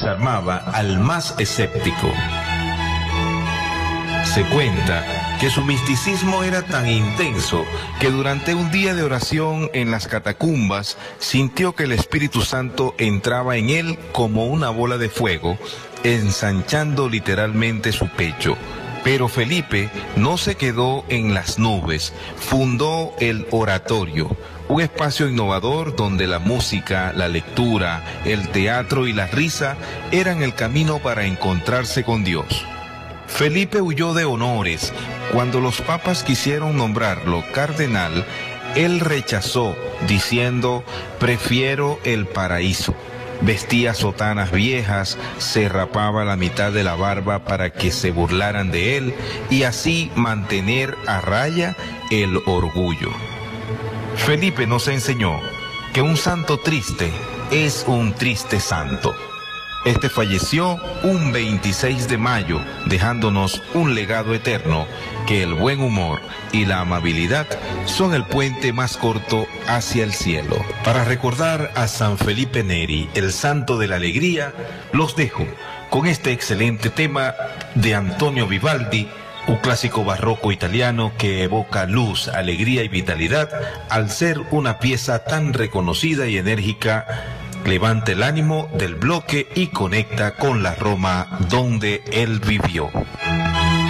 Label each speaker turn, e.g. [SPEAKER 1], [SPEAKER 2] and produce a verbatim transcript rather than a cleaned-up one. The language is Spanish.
[SPEAKER 1] desarmaba al más escéptico. Se cuenta que su misticismo era tan intenso que durante un día de oración en las catacumbas sintió que el Espíritu Santo entraba en él como una bola de fuego, ensanchando literalmente su pecho. Pero Felipe no se quedó en las nubes, fundó el oratorio, un espacio innovador donde la música, la lectura, el teatro y la risa eran el camino para encontrarse con Dios. Felipe huyó de honores. Cuando los papas quisieron nombrarlo cardenal, él rechazó, diciendo: prefiero el paraíso. Vestía sotanas viejas, se rapaba la mitad de la barba para que se burlaran de él y así mantener a raya el orgullo. Felipe nos enseñó que un santo triste es un triste santo. Este falleció un veintiséis de mayo, dejándonos un legado eterno, que el buen humor y la amabilidad son el puente más corto hacia el cielo. Para recordar a San Felipe Neri, el santo de la alegría, los dejo con este excelente tema de Antonio Vivaldi, un clásico barroco italiano que evoca luz, alegría y vitalidad al ser una pieza tan reconocida y enérgica. Levanta el ánimo del bloque y conecta con la Roma donde él vivió.